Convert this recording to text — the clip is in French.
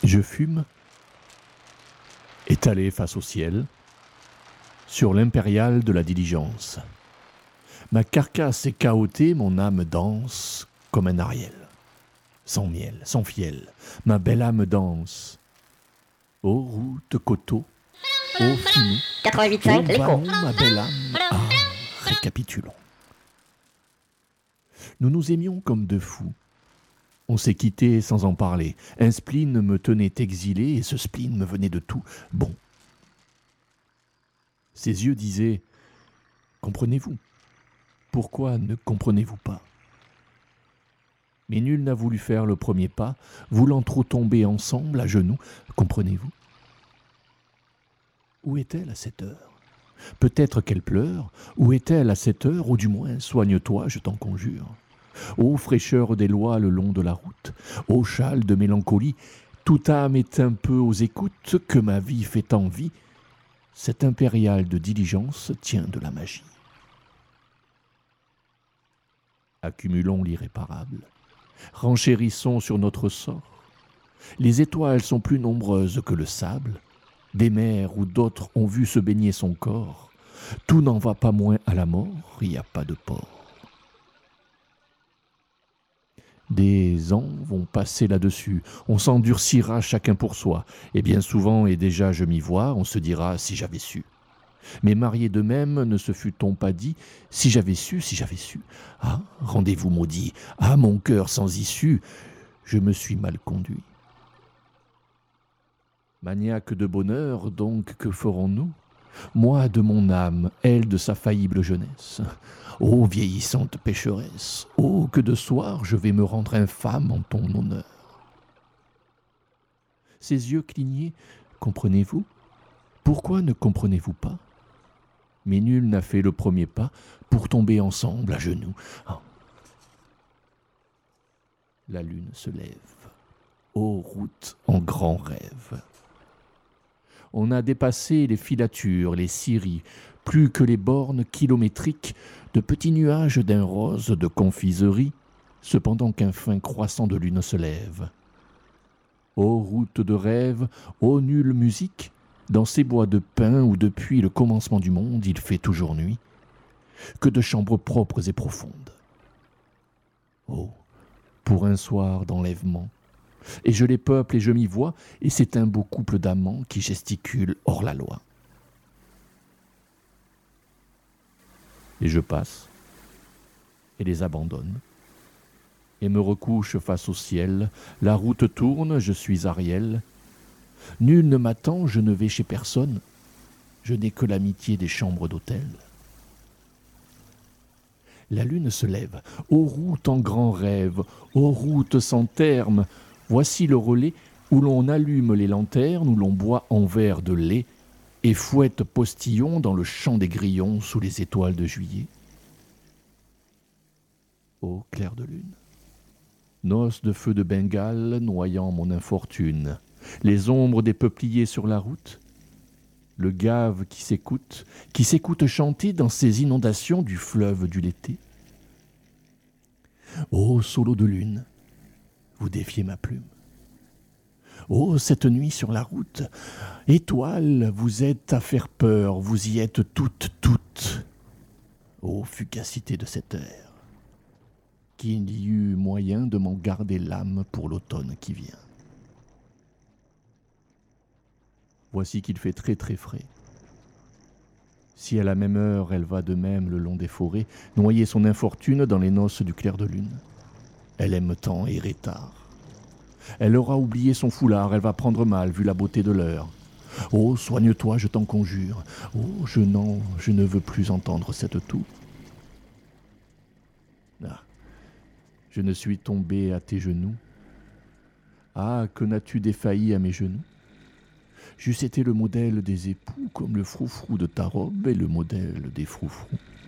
Je fume, étalé face au ciel, sur l'impériale de la diligence. Ma carcasse est chaotée, mon âme danse comme un ariel. Sans miel, sans fiel, ma belle âme danse. Ô route coteau, ô fumée, 88.5, ô l'écho. ballon, ma belle âme. Ah, récapitulons. Nous nous aimions comme deux fous. On s'est quittés sans en parler. Un spleen me tenait exilé et ce spleen me venait de tout bon. Ses yeux disaient « Comprenez-vous ? Pourquoi ne comprenez-vous pas ?» Mais nul n'a voulu faire le premier pas, voulant trop tomber ensemble à genoux. Comprenez-vous ? Où est-elle à cette heure ? Peut-être qu'elle pleure. Où est-elle à cette heure ? Ou du moins, soigne-toi, je t'en conjure. Ô fraîcheur des lois le long de la route, ô châle de mélancolie, toute âme est un peu aux écoutes, que ma vie fait envie. Cette impériale de diligence tient de la magie. Accumulons l'irréparable. Renchérissons sur notre sort. Les étoiles sont plus nombreuses que le sable. Des mers où d'autres ont vu se baigner son corps. Tout n'en va pas moins à la mort, il n'y a pas de port. Des ans vont passer là-dessus, on s'endurcira chacun pour soi, et bien souvent, et déjà je m'y vois, on se dira si j'avais su. Mais mariés de même, ne se fût-on pas dit si j'avais su, si j'avais su. Ah, rendez-vous maudit, ah mon cœur sans issue, je me suis mal conduit. Maniaque de bonheur, donc que ferons-nous ? Moi de mon âme, elle de sa faillible jeunesse. Ô vieillissante pécheresse, ô que de soir je vais me rendre infâme en ton honneur. Ses yeux clignaient, comprenez-vous ? Pourquoi ne comprenez-vous pas ? Mais nul n'a fait le premier pas pour tomber ensemble à genoux. Oh. La lune se lève, ô route en grand rêve. On a dépassé les filatures, les scieries, plus que les bornes kilométriques de petits nuages d'un rose de confiserie, cependant qu'un fin croissant de lune se lève. Ô route de rêve, ô nulle musique, dans ces bois de pin où depuis le commencement du monde il fait toujours nuit, que de chambres propres et profondes. Oh, pour un soir d'enlèvement, et je les peuple et je m'y vois, et c'est un beau couple d'amants qui gesticulent hors la loi. Et je passe, et les abandonne, et me recouche face au ciel, la route tourne, je suis Ariel. Nul ne m'attend, je ne vais chez personne, je n'ai que l'amitié des chambres d'hôtel. La lune se lève, ô route en grand rêve, ô route sans terme, voici le relais où l'on allume les lanternes, où l'on boit en verre de lait et fouette postillon dans le champ des grillons sous les étoiles de juillet. Ô clair de lune, noces de feu de Bengale noyant mon infortune, les ombres des peupliers sur la route, le gave qui s'écoute chanter dans ces inondations du fleuve du l'été. Ô solo de lune, vous défiez ma plume. Oh, cette nuit sur la route, étoiles, vous êtes à faire peur, vous y êtes toutes. Ô fugacité de cette air, qu'il y eut moyen de m'en garder l'âme pour l'automne qui vient. Voici qu'il fait très très frais. Si à la même heure elle va de même le long des forêts, noyer son infortune dans les noces du clair de lune. Elle aime tant errer tard. Elle aura oublié son foulard, elle va prendre mal vu la beauté de l'heure. Oh, soigne-toi, je t'en conjure. Oh, je ne veux plus entendre cette toux. Ah, je ne suis tombé à tes genoux. Ah, que n'as-tu défailli à mes genoux ? J'eusse été le modèle des époux, comme le froufrou de ta robe est le modèle des froufrous.